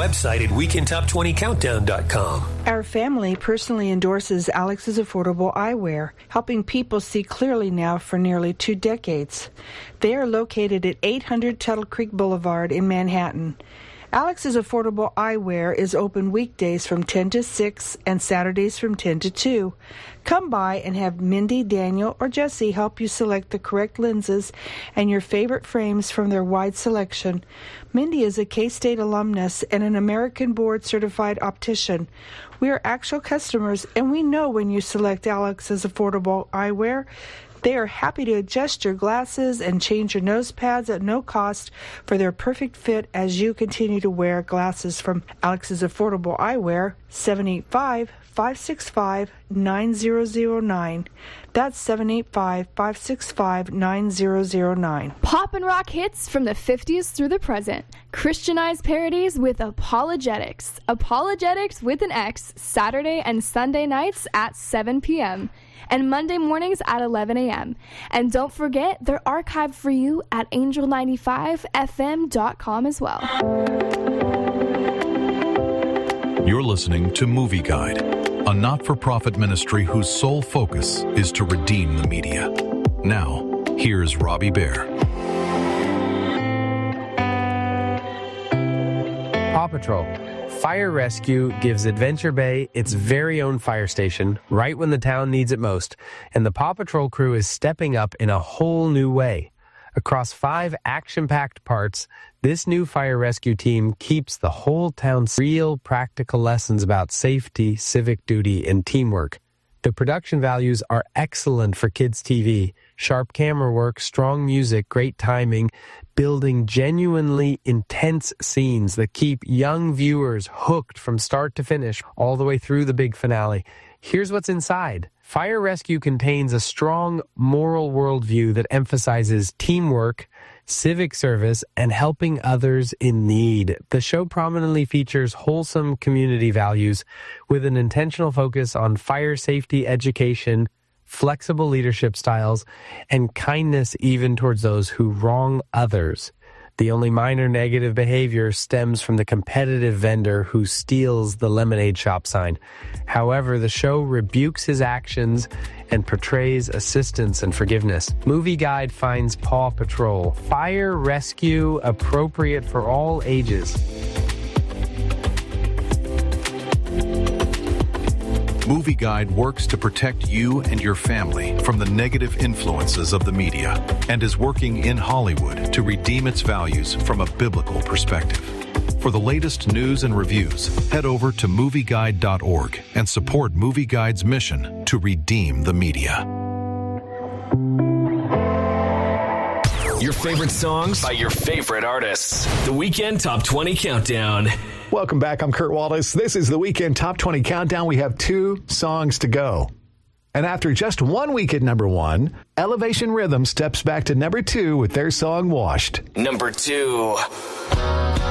website at weekendtop20countdown.com. Our family personally endorses Alex's Affordable Eyewear, helping people see clearly now for nearly 2 decades. They are located at 800 Tuttle Creek Boulevard in Manhattan. Alex's Affordable Eyewear is open weekdays from 10 to 6 and Saturdays from 10 to 2. Come by and have Mindy, Daniel, or Jesse help you select the correct lenses and your favorite frames from their wide selection. Mindy is a K-State alumnus and an American board-certified optician. We are actual customers, and we know when you select Alex's Affordable Eyewear. They are happy to adjust your glasses and change your nose pads at no cost for their perfect fit as you continue to wear glasses from Alex's Affordable Eyewear, 785-565-9009. That's 785-565-9009. Pop and rock hits from the 50s through the present. Christianized parodies with Apologetics. Apologetics with an X, Saturday and Sunday nights at 7 p.m. and Monday mornings at 11 a.m. And don't forget, they're archived for you at angel95fm.com as well. You're listening to Movie Guide, a not-for-profit ministry whose sole focus is to redeem the media. Now, here's Robbie Bear. Paw Patrol. Fire Rescue gives Adventure Bay its very own fire station right when the town needs it most, and the Paw Patrol crew is stepping up in a whole new way. Across 5 action-packed parts, this new fire rescue team keeps the whole town real practical lessons about safety, civic duty, and teamwork. The production values are excellent for kids' TV. Sharp camera work, strong music, great timing, building genuinely intense scenes that keep young viewers hooked from start to finish all the way through the big finale. Here's what's inside. Fire Rescue contains a strong moral worldview that emphasizes teamwork, civic service, and helping others in need. The show prominently features wholesome community values with an intentional focus on fire safety education, flexible leadership styles, and kindness even towards those who wrong others. The only minor negative behavior stems from the competitive vendor who steals the lemonade shop sign. However, the show rebukes his actions and portrays assistance and forgiveness. Movie Guide finds Paw Patrol, Fire Rescue, appropriate for all ages. Movie Guide works to protect you and your family from the negative influences of the media and is working in Hollywood to redeem its values from a biblical perspective. For the latest news and reviews, head over to movieguide.org and support Movie Guide's mission to redeem the media. Your favorite songs by your favorite artists. The Weekend Top 20 Countdown. Welcome back. I'm Kurt Wallace. This is the Weekend Top 20 Countdown. We have 2 songs to go. And after just 1 week at number 1, Elevation Rhythm steps back to number 2 with their song Washed. Number 2.